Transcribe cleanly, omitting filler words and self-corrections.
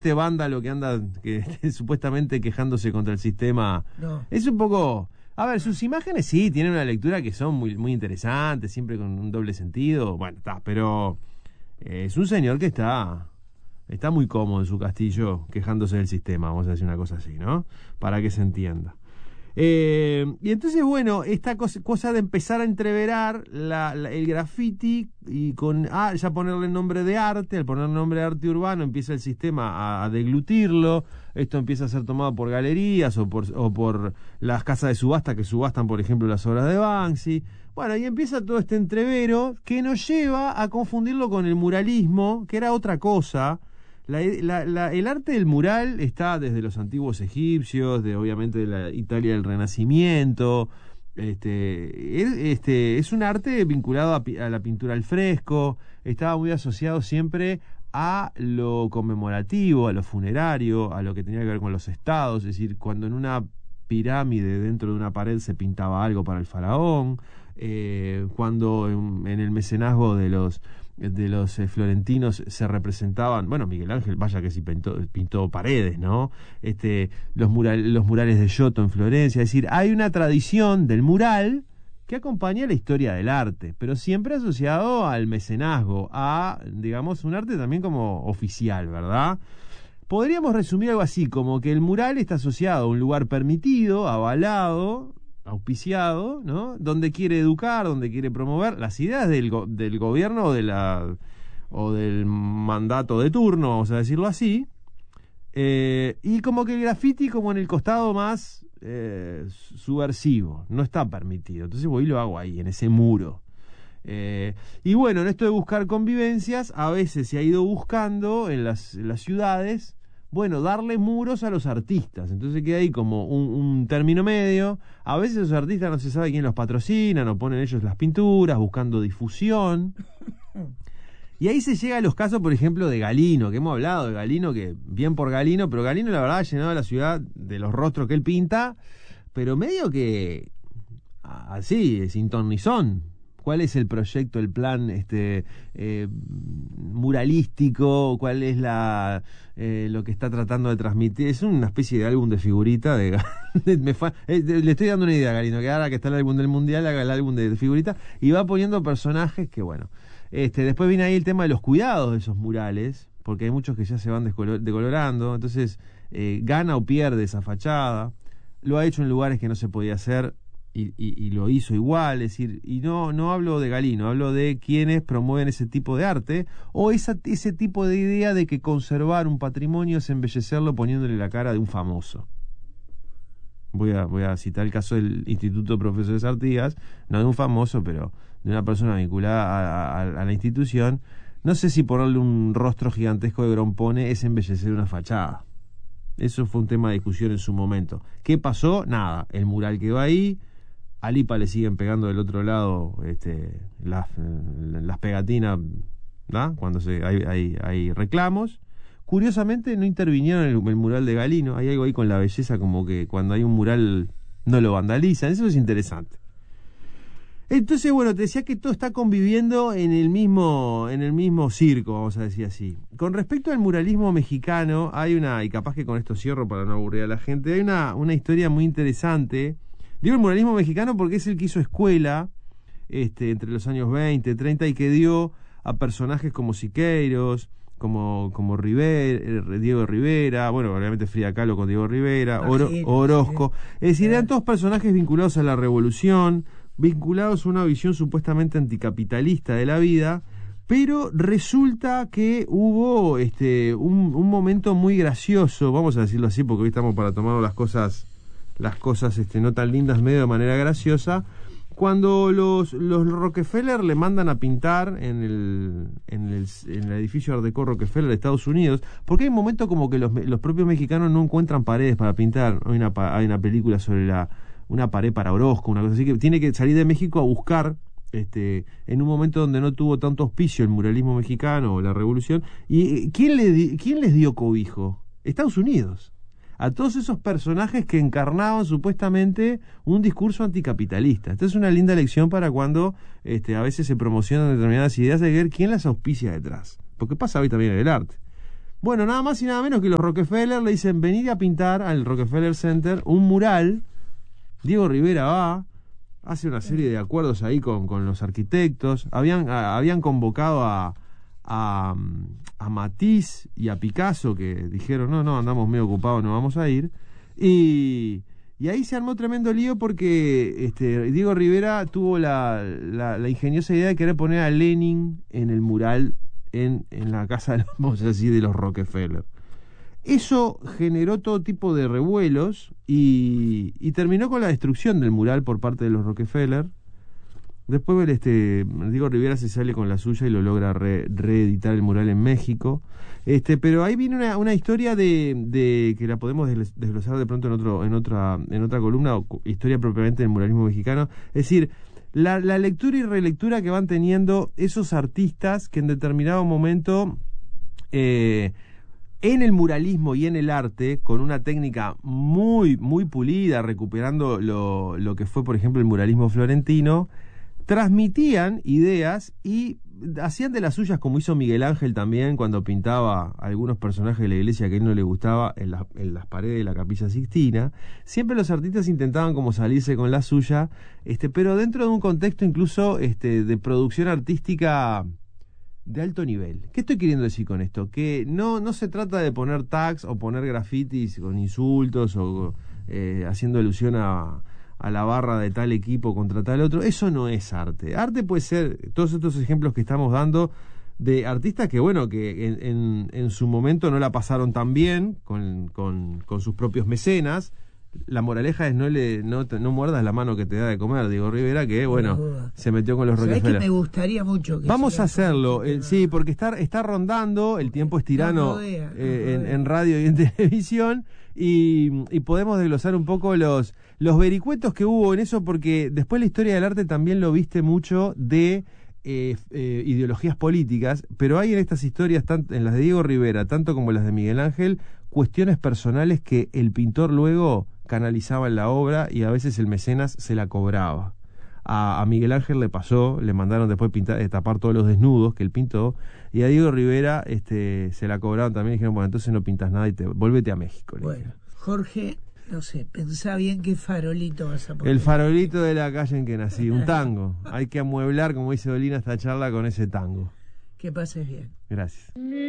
este vándalo que anda supuestamente quejándose contra el sistema. No. Es un poco... A ver, sus imágenes sí tienen una lectura que son muy, muy interesantes, siempre con un doble sentido. Bueno, está, pero es un señor que está muy cómodo en su castillo quejándose del sistema, vamos a decir una cosa así, ¿no? Para que se entienda. Y entonces, bueno, esta cosa de empezar a entreverar el graffiti y con ya ponerle nombre de arte, al poner nombre de arte urbano empieza el sistema a deglutirlo. Esto empieza a ser tomado por galerías o por las casas de subasta que subastan, por ejemplo, las obras de Banksy. Bueno, y empieza todo este entrevero que nos lleva a confundirlo con el muralismo, que era otra cosa. El arte del mural está desde los antiguos egipcios, obviamente de la Italia del Renacimiento. Es un arte vinculado a la pintura al fresco. Estaba muy asociado siempre a lo conmemorativo, a lo funerario, a lo que tenía que ver con los estados. Es decir, cuando en una pirámide dentro de una pared se pintaba algo para el faraón, cuando en el mecenazgo de los florentinos se representaban, bueno, Miguel Ángel, vaya que sí pintó paredes, ¿no? Los murales de Giotto en Florencia. Es decir, hay una tradición del mural que acompaña la historia del arte, pero siempre asociado al mecenazgo, a, digamos, un arte también como oficial, ¿verdad? Podríamos resumir algo así, como que el mural está asociado a un lugar permitido, avalado, auspiciado, ¿no? Donde quiere educar, donde quiere promover las ideas del gobierno o del mandato de turno, vamos a decirlo así. Y como que el graffiti como en el costado más subversivo, no está permitido. Entonces voy y lo hago ahí, en ese muro. Y bueno, en esto de buscar convivencias, a veces se ha ido buscando en las ciudades, bueno, darle muros a los artistas. Entonces queda ahí como un término medio. A veces los artistas no se sabe quién los patrocina, no ponen ellos las pinturas, buscando difusión. Y ahí se llega a los casos, por ejemplo, de Galino, que hemos hablado de Galino, que bien por Galino, pero Galino la verdad ha llenado la ciudad de los rostros que él pinta, pero medio que así, sin ton ni son. ¿Cuál es el proyecto, el plan muralístico? ¿Cuál es lo que está tratando de transmitir? Es una especie de álbum de figurita. Le estoy dando una idea, Galino, que ahora que está el álbum del Mundial, haga el álbum de figurita y va poniendo personajes que, bueno. Después viene ahí el tema de los cuidados de esos murales, porque hay muchos que ya se van decolorando. Entonces, gana o pierde esa fachada. Lo ha hecho en lugares que no se podía hacer. Y lo hizo igual, es decir, y no hablo de Galino, hablo de quienes promueven ese tipo de arte o ese tipo de idea de que conservar un patrimonio es embellecerlo poniéndole la cara de un famoso. Voy a citar el caso del Instituto Profesores Artigas, no de un famoso, pero de una persona vinculada a la institución. No sé si ponerle un rostro gigantesco de Grompone es embellecer una fachada. Eso fue un tema de discusión en su momento. ¿Qué pasó? Nada, el mural quedó ahí. A Lipa le siguen pegando del otro lado las pegatinas, ¿no? Cuando hay reclamos. Curiosamente no intervinieron en el mural de Galino. Hay algo ahí con la belleza, como que cuando hay un mural no lo vandalizan. Eso es interesante. Entonces, bueno, te decía que todo está conviviendo en el mismo circo, vamos a decir así. Con respecto al muralismo mexicano, y capaz que con esto cierro para no aburrir a la gente, hay una historia muy interesante. Digo el muralismo mexicano porque es el que hizo escuela entre los años 20, 30 y que dio a personajes como Siqueiros, como Diego Rivera, bueno, obviamente Frida Kahlo con Diego Rivera, Orozco. Es decir, eran todos personajes vinculados a la revolución, vinculados a una visión supuestamente anticapitalista de la vida, pero resulta que hubo un momento muy gracioso, vamos a decirlo así, porque hoy estamos para tomar las cosas no tan lindas medio de manera graciosa, cuando los Rockefeller le mandan a pintar en el edificio Art Deco Rockefeller de Estados Unidos, porque hay un momento como que los propios mexicanos no encuentran paredes para pintar. Hay una película sobre una pared para Orozco, una cosa así, que tiene que salir de México a buscar en un momento donde no tuvo tanto auspicio el muralismo mexicano o la revolución. ¿Y quién les dio cobijo? Estados Unidos. A todos esos personajes que encarnaban supuestamente un discurso anticapitalista. Esta es una linda lección para cuando a veces se promocionan determinadas ideas, de ver quién las auspicia detrás. Porque pasa hoy también en el arte. Bueno, nada más y nada menos que los Rockefeller le dicen venir a pintar al Rockefeller Center un mural. Diego Rivera va, hace una serie de acuerdos ahí con los arquitectos. Habían convocado a Matisse y a Picasso, que dijeron, no, andamos medio ocupados, no vamos a ir. Y ahí se armó tremendo lío porque Diego Rivera tuvo la ingeniosa idea de querer poner a Lenin en el mural en la casa, vamos a decir, de los Rockefeller. Eso generó todo tipo de revuelos y terminó con la destrucción del mural por parte de los Rockefeller. Después Diego Rivera se sale con la suya y lo logra reeditar el mural en México. Pero ahí viene una historia de que la podemos desglosar de pronto en otra columna, historia propiamente del muralismo mexicano. Es decir, la lectura y relectura que van teniendo esos artistas que en determinado momento en el muralismo y en el arte, con una técnica muy, muy pulida, recuperando lo que fue, por ejemplo, el muralismo florentino, transmitían ideas y hacían de las suyas, como hizo Miguel Ángel también cuando pintaba algunos personajes de la iglesia que a él no le gustaba en las paredes de la Capilla Sixtina. Siempre los artistas intentaban como salirse con la suya, pero dentro de un contexto incluso de producción artística de alto nivel. ¿Qué estoy queriendo decir con esto? Que no se trata de poner tags o poner grafitis con insultos o haciendo alusión a la barra de tal equipo contra tal otro. Eso no es arte. Arte puede ser todos estos ejemplos que estamos dando de artistas que, bueno, que en su momento no la pasaron tan bien con sus propios mecenas. La moraleja es no muerdas la mano que te da de comer. Diego Rivera, que bueno, se metió con los Rockefeller. Que me gustaría mucho que vamos a hacerlo, sí, porque está rondando, el tiempo es tirano en radio y en televisión, y podemos desglosar un poco los vericuetos que hubo en eso, porque después la historia del arte también lo viste mucho de ideologías políticas, pero hay en estas historias, tanto en las de Diego Rivera, tanto como las de Miguel Ángel, cuestiones personales que el pintor luego canalizaba en la obra y a veces el mecenas se la cobraba. A Miguel Ángel le pasó, le mandaron después tapar todos los desnudos que él pintó, y a Diego Rivera se la cobraron también, y dijeron, bueno, entonces no pintas nada y volvete a México. Bueno, Jorge, no sé, pensá bien qué farolito vas a poner. El farolito de la calle en que nací, un tango. Hay que amueblar, como dice Dolina, esta charla con ese tango. Que pases bien. Gracias.